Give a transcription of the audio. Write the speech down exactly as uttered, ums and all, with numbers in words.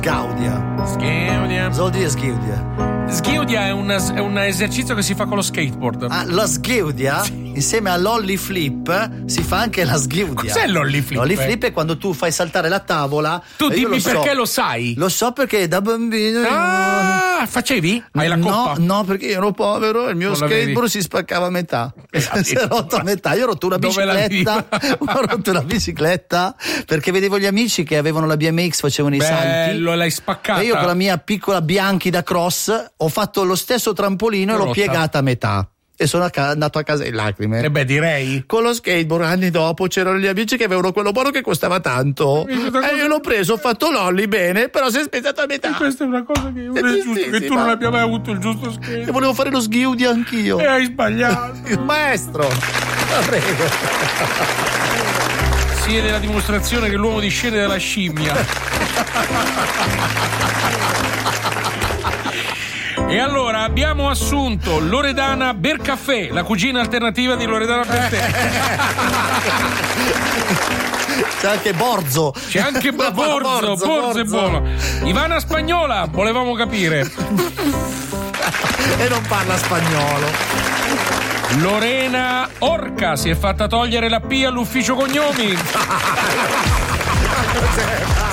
Gaudia. Sghiudia. Cosa vuol dire sghiudia? Sghiudia è un, è un esercizio che si fa con lo skateboard. Ah, la sghiudia? Sì. Insieme all'ollie flip si fa anche la sghiudia. Cos'è l'ollie flip? L'ollie flip è quando tu fai saltare la tavola. Tu dimmi lo perché so. lo sai. Lo so perché da bambino. Ah, facevi? Hai la coppa? No, no, perché io ero povero e il mio Non skateboard l'avevi? si spaccava a metà. Si è rotto a metà. Io ho rotto una Dove bicicletta. Ho rotto una bicicletta perché vedevo gli amici che avevano la B M X, facevano i salti. Bello, l'hai spaccata. E io con la mia piccola Bianchi da cross ho fatto lo stesso trampolino e l'ho Rotta. piegata a metà. E sono a ca- andato a casa in lacrime. Eh beh, direi. Con lo skateboard anni dopo c'erano gli amici che avevano quello buono che costava tanto. E io l'ho preso, ho fatto l'ollie bene, però si è spezzato a metà. Questa è una cosa che non è Sì, giusto, sì, che sì, tu ma- non abbia mai avuto il giusto skate. E volevo fare lo sghiudi anch'io. E hai sbagliato. Il maestro. La prego. Siede la dimostrazione che l'uomo discende dalla scimmia. E allora abbiamo assunto Loredana Bercaffè, la cugina alternativa di Loredana Bertè. C'è anche Borzo. C'è anche Borzo, Borzo, Borzo è buono. Ivana Spagnola, volevamo capire. E non parla spagnolo. Lorena Orca si è fatta togliere la P all'ufficio cognomi. Cos'è?